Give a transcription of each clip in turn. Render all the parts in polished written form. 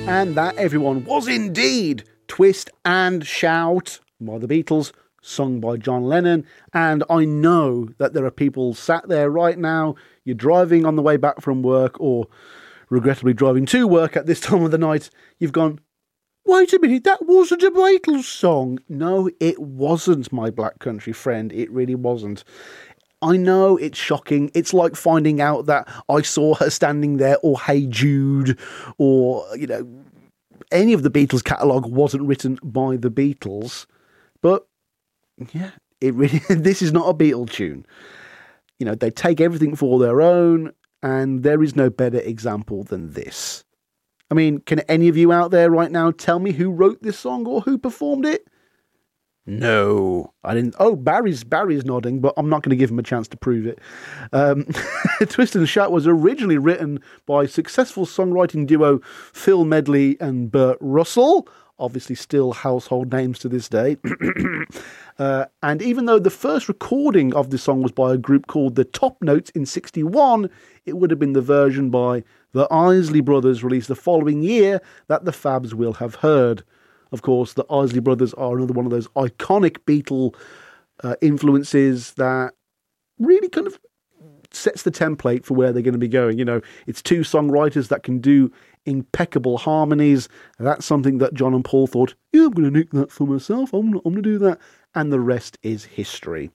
And that, everyone, was indeed Twist and Shout by the Beatles, sung by John Lennon. And I know that there are people sat there right now, you're driving on the way back from work, or regrettably driving to work at this time of the night, you've gone, wait a minute, that wasn't a Beatles song. No, it wasn't, my Black Country friend. It really wasn't. I know it's shocking. It's like finding out that I Saw Her Standing There or Hey Jude or, any of the Beatles catalogue wasn't written by the Beatles. But, yeah, it really this is not a Beatle tune. They take everything for their own, and there is no better example than this. I mean, can any of you out there right now tell me who wrote this song or who performed it? No, I didn't. Oh, Barry's nodding, but I'm not going to give him a chance to prove it. Twist and Shout was originally written by successful songwriting duo Phil Medley and Burt Russell, obviously still household names to this day. And even though the first recording of the song was by a group called the Top Notes in '61, it would have been the version by the Isley Brothers released the following year that the Fabs will have heard. Of course, the Isley Brothers are another one of those iconic Beatle influences that really kind of sets the template for where they're going to be going. It's two songwriters that can do impeccable harmonies. That's something that John and Paul thought, yeah, I'm going to nick that for myself. I'm going to do that. And the rest is history.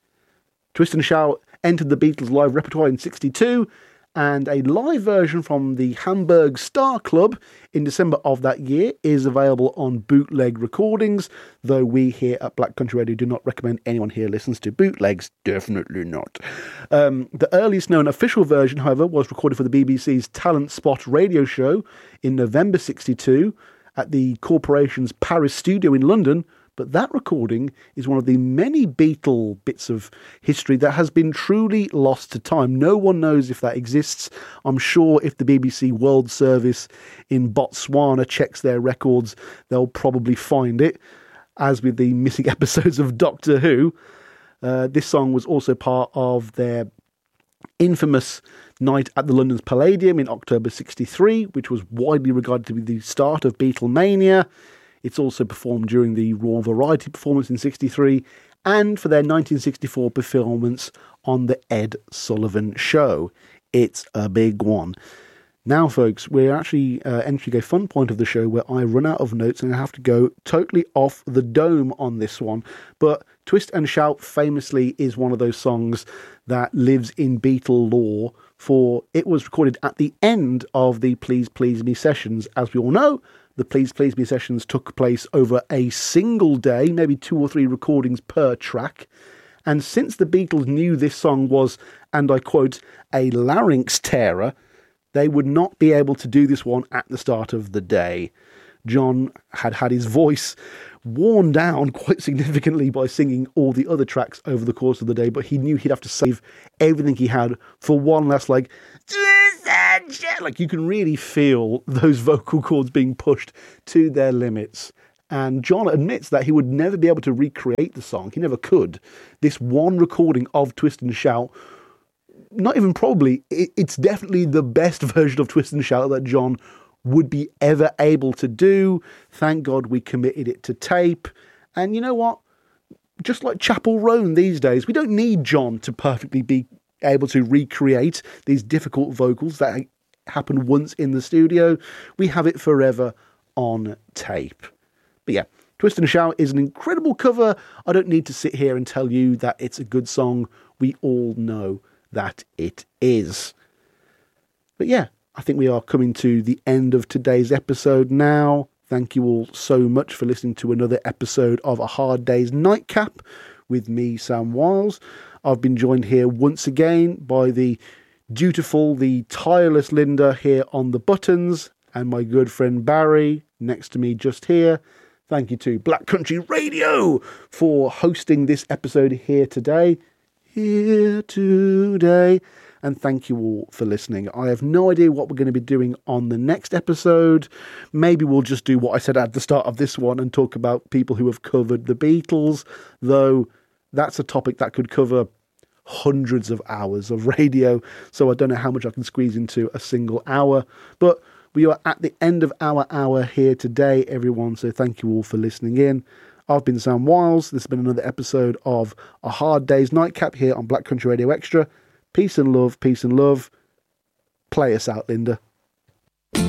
Twist and Shout entered the Beatles' live repertoire in '62, and a live version from the Hamburg Star Club in December of that year is available on bootleg recordings, though we here at Black Country Radio do not recommend anyone here listens to bootlegs. Definitely not. The earliest known official version, however, was recorded for the BBC's Talent Spot radio show in November '62 at the corporation's Paris studio in London. But that recording is one of the many Beatle bits of history that has been truly lost to time. No one knows if that exists. I'm sure if the BBC World Service in Botswana checks their records, they'll probably find it. As with the missing episodes of Doctor Who, this song was also part of their infamous night at the London's Palladium in October '63, which was widely regarded to be the start of Beatlemania. It's also performed during the Raw Variety performance in '63 and for their 1964 performance on the Ed Sullivan Show. It's a big one. Now, folks, we're actually entering a fun point of the show where I run out of notes and I have to go totally off the dome on this one. But Twist and Shout famously is one of those songs that lives in Beatle lore, for it was recorded at the end of the Please Please Me sessions. As we all know, the Please Please Me sessions took place over a single day, maybe 2 or 3 recordings per track. And since the Beatles knew this song was, and I quote, a larynx tearer, they would not be able to do this one at the start of the day. John had his voice worn down quite significantly by singing all the other tracks over the course of the day, but he knew he'd have to save everything he had for one last, you can really feel those vocal cords being pushed to their limits. And John admits that he would never be able to recreate the song. He never could. This one recording of Twist and Shout, not even probably, it's definitely the best version of Twist and Shout that John would be ever able to do. Thank God we committed it to tape. And you know what? Just like Chapel Roan these days, we don't need John to perfectly be able to recreate these difficult vocals that happen once in the studio. We have it forever on tape. But yeah, Twist and Shout is an incredible cover. I don't need to sit here and tell you that it's a good song. We all know that it is. But yeah, I think we are coming to the end of today's episode now. Thank you all so much for listening to another episode of A Hard Day's Nightcap with me, Sam Wiles. I've been joined here once again by the dutiful, the tireless Linda here on the buttons, and my good friend Barry next to me just here. Thank you to Black Country Radio for hosting this episode here today. And thank you all for listening. I have no idea what we're going to be doing on the next episode. Maybe we'll just do what I said at the start of this one and talk about people who have covered the Beatles, though that's a topic that could cover hundreds of hours of radio, so I don't know how much I can squeeze into a single hour. But We are at the end of our hour here today, everyone. So thank you all for listening in. I've been Sam Wiles. This has been another episode of A Hard Day's Nightcap here on Black Country Radio Extra. Peace and love, peace and love. Play us out, Linda.